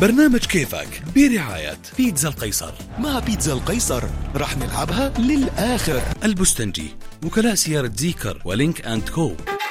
برنامج كيفك برعاية بيتزا القيصر. مع بيتزا القيصر رح نلعبها للآخر. البستنجي، وكلاء سيارة زيكر ولينك أند كو.